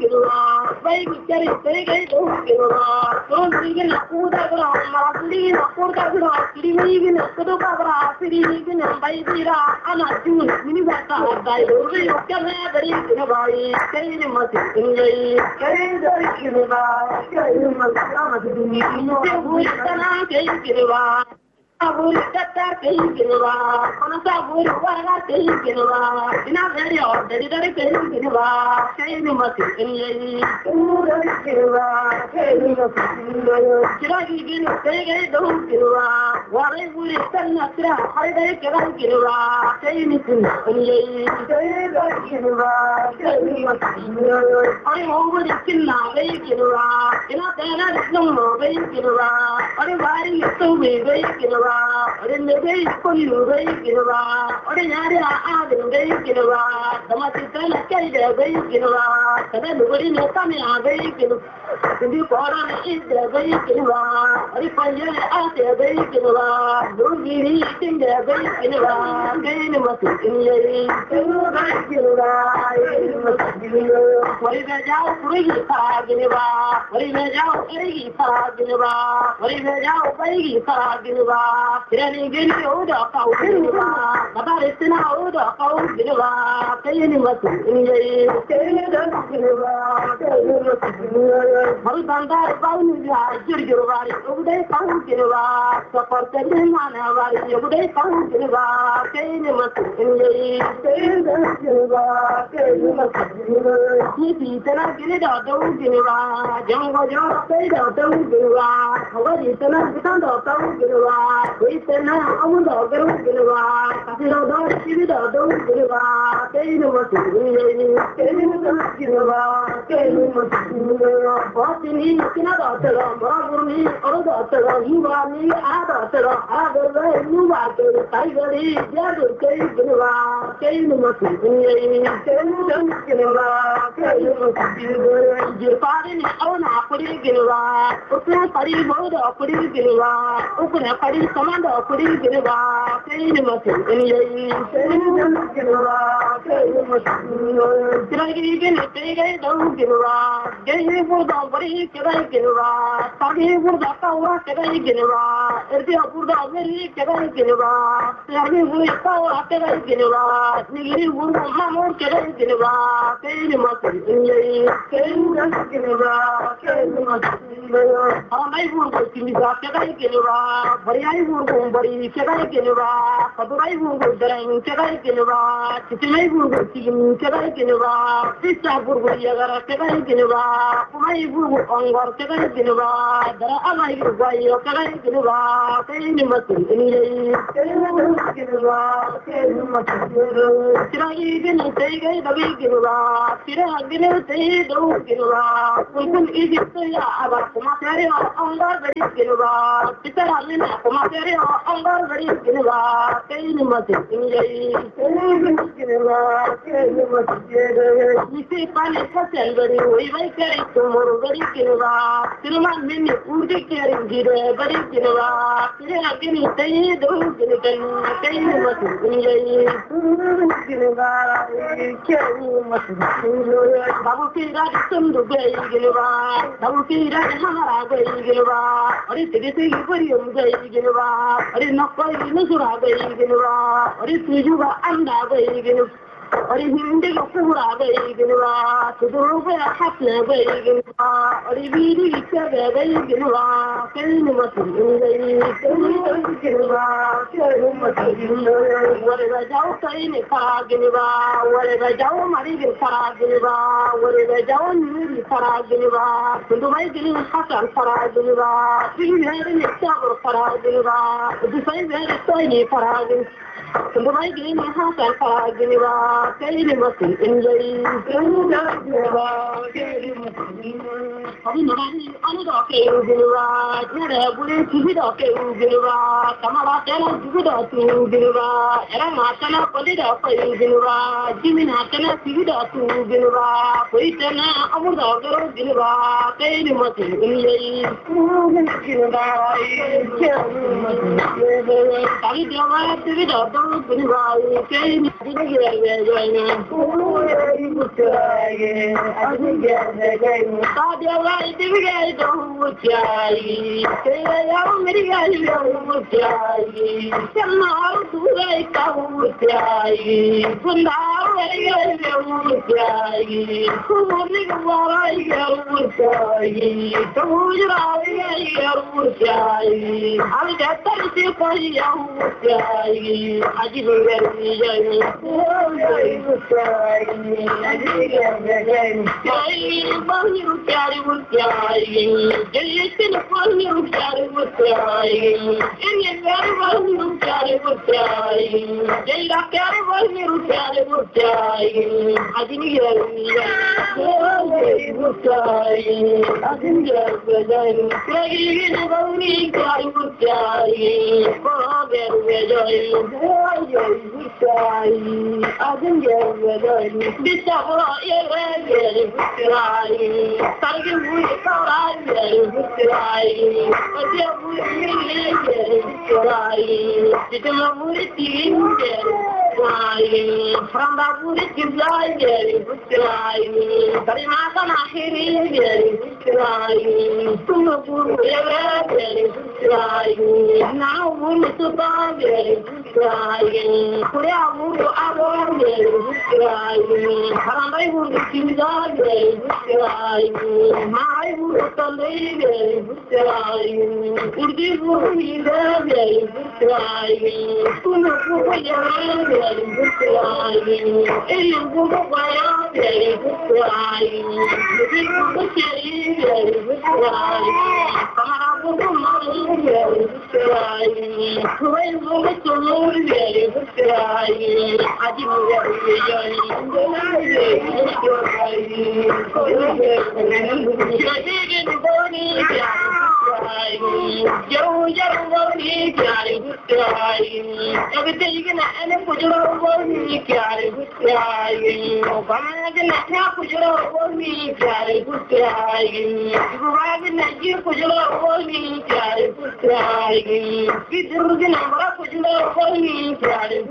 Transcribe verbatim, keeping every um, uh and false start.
Gilwa, baby, get it, take it, don't Gilwa. Don't begin a Kuda, Marlin, a Kuda, living a Kudabra, living a Baibira, and a June, Minibata, Diary, you can have a ring in a body, stay in my city, carry the Gilwa, carry my stomach, you know, who is the Gilwa. Aburi tata kehikinwa, kono saburi wara kehikinwa, ina very odd, dari dari kehikinwa, kehikinwa mati kehikinwa, kehikinwa kehikinwa, kehikinwa, kiragi gini kehikinwa dohikinwa, wara buri tanna kira, hari dari kehikinwa, kehikinwa kehikinwa, kehikinwa, kehikinwa kehikinwa, hari oburi kinna kehikinwa, ina tena disnomo kehikinwa, hari bari yusubi kehikinwa. Ore nebe koni nube kinwa ore nyari a de nube kinwa damati tana kai de be kinwa kada nubari ne kame a be kinwa ndi kora ne de be kinwa ore panje a de be kinwa dugiri tin de be kinwa gain matu kinye kinwa kinwa ore be jao puri pa kinwa ore be jao eri pa kinwa ore be jao bai pa kinwa Kirani gini oda kau giniwa, matare sina oda kau giniwa, kayani matu giniye, kayani dan giniwa, kayani matu giniye. Maru bandar bauni ya jirgir wari, ogudai kau giniwa, sapar tadi mana wari, ogudai kau giniwa, kayani matu giniye, kayani dan giniwa, kayani matu giniye. Nisi tena gini da dau giniwa, jango jor kay da dau giniwa, hawari tena kita da dau giniwa. We send out on the girl, Gilwa, Casino, Gilwa, Gilwa, Kaino was Kaino, Gilwa, Kaino was watching him, Kinada, Bravo, or the you are me, other, other way, you are the Tiger, Yadu, Gilwa, Kaino was Kaino, Gilwa, Kaino was your father in own Apuri Gilwa, Open Pari Boda, Apuri Gilwa, Open a Pari Commander, Apuri Gilwa, Kaino was in Kaino Gilwa, Kaino was Can I even take a dog Gilwa? Gay for the body, can I Gilwa? Tagi for the power, can I Gilwa? Erdia for the very, can I Gilwa? Tagi for the power, can I Gilwa? Nigiri for the hammer, can I Gilwa? Kaino was in Kaino Gilwa, Kaino was I want to see the Kagai Gilwa, but I will go, but if Kagai Gilwa, but I will go there, Kagai Gilwa, Titimai will go see Kagai Gilwa, Sista Burguya, Kagai Gilwa, Kumai will on what Kagai Gilwa, the Amai will buy your Kagai Gilwa, Kaini Matu, Kaini Gilwa, Kaini Matu, Tiragi didn't take a big Gilwa, Tira didn't take the Gilwa, we couldn't easy say about Kumatari on the Gilwa, Titaramina, Kumatari on the Gilwa, Kaini Matu, Kaini Gilwa, Kaini Matu, we see Pani Kassel, we might carry tomorrow, very Gilwa, Tiruman Mini, Udi carrying Gilwa, very Gilwa, Tira Gini, they don't get it, Kaini Matu, Gilwa, Kaini Matu, Babuki, some to Bay Gilwa, Babuki, Hara Bay Gilwa, or is it William Bay Gilwa, or is not quite Misura Bay Gilwa, or is Yuba Anda Bay Gilwa. Or is him the Pura Veganua, to the Ruba Hapler Veganua, or if he did each other Veganua, Kainumatu, whatever Jauka in a Paraginua, whatever Jau Marigan Paraginua, whatever Jau Nuri Paraginua, to the Viking Hassan Paraginua, three had in a Saber Paraginua, the same very tiny Paragin. The Viking Hassan Paraginua, Kaini Matu, Injay, Kainumatu, Another Kainumatu, Nada, Bullet to Vida Kainumatu, Kamala Tana to Vida to Gilwa, Eramata, Polida Kainumatu, Jimmy Natana to Vida to Gilwa, Poitana, Amuda, Gilwa, Kainumatu, Injay, Gilwa, Kainumatu, Kainumatu, jaw bunibaayi kayni digirbe joyna kuwe butaye adigirbe joyna sadia wai digirbe butaye kayra yaw mirigali yaw butaye sanna durai kaw butaye kunda wai yaw butaye kumuri gwarai yaw butaye tawujra yaw butaye aljatar se koi yaw butaye adigirbe joyna kuwe butaye adigirbe joyna kayni bani butaye butaye jaytin bani butaye butaye inye bani butaye butaye jayra kare bani butaye butaye adigirbe joyna butaye adigirbe joyna kayni bani butaye butaye adigirbe joyna butaye adigirbe joyna bisabra yere butaye sargi bui karaye butaye adia bui yere butaye ditama bui tinge butaye franda bui tiblaye butaye karima kana khiri yere butaye tuma bui yere butaye na bui tubaye butaye kuya bui abo yere butaye franda bui tiblaye butaye mai bui tandeye butaye urdi bui yere butaye tuma bui yere butaye ele bui yere butaye urdi bui yere butaye kamara bui yere butaye kuy bui tulu yere butaye ajibu yere yere butaye Jadid boni jari jaru jaru boni jari butaye abtejina ana kujura boni jari butaye bamagina ta kujura boni jari butaye bamagina ji kujura boni jari butaye bidurgina bara kujura boni jari